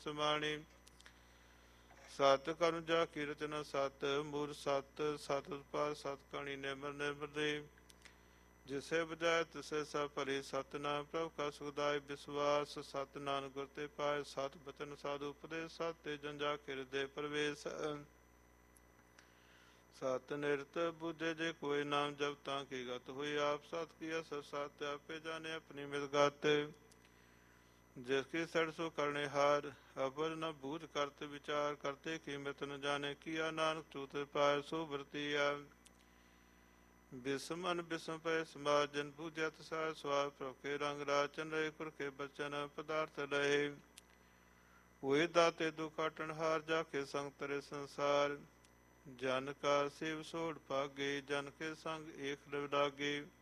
ਸਮਾਣੀ ਸਤ ਕਰਮ ਜਾ ਕੀ ਰਚਨਾ ਸਤ ਮੂਰ ਸਤ ਸਤ ਉਤਪਾਦ ਸਤ ਕਹਾਣੀ ਨਿਮਰ ਨਿਮਰ ਦੇ ਜਿਸੇ ਬਜਾਏ ਤਿਸੇ ਸਭ ਭਲੀ ਸਤਨਾਮ ਪ੍ਰਭ ਕਾ ਸੁਖਦਾਇ ਵਿਸ਼ਵਾਸ ਸਤ ਨਾਨਕ ਗੁਰ ਤੇ ਪਾਏ ਸਤ ਬਚਨ ਸਾਧੂ ਉਪਦੇਸ਼ ਸਤ ਤੇ ਜਨ ਜਾ ਕੇ ਹਿਰਦੇ ਪ੍ਰਵੇਸ਼ ਸਤ ਨਿਰਤ ਬੁਝੇ ਜੇ ਕੋਈ ਨਾਮ ਜਪ ਤਾਂ ਕੀ ਗਤ ਹੋਈ ਆਪ ਸਤ ਕੀ ਅਸਰ ਸਤ ਆਪੇ ਜਾਣੇ ਆਪਣੀ ਮਿਲ ਗਤ ਜਿਸ ਕੀ ਸੜ ਸੋ ਕਰਨੇ ਹਾਰ ਅਬਰ ਨ ਬੂਝ ਕਰਤ ਵਿਚਾਰ ਕਰਤੇ ਕੀਮਤ ਨ ਜਾਣੇ ਕੀਆ ਨਾਨਕ ਚੂਤ ਪਾਇ ਸੋ ਵਰਤੀਆ ਬਿਸਮਨ ਬਿਸਮ ਪੈ ਸਮਾਜ ਜਨ ਬੂਝਤ ਸਾਰ ਸਵਾਰ ਪ੍ਰੋਕੇ ਰੰਗ ਰਾਚਨ ਰਹੇ ਕੁਰ ਕੇ ਬਚਨ ਪਦਾਰਥ ਰਹੇ ਹੋਏ ਦਾਤੇ ਦੁਖ ਕਾਟਣ ਹਾਰ ਜਾ ਕੇ ਸੰਗ ਤਰੇ ਸੰਸਾਰ ਜਨ ਕਾ ਸੇਵ ਸੋੜ ਭਾਗੇ ਜਨ ਕੇ ਸੰਗ ਏਕ ਲਵ ਲਾਗੇ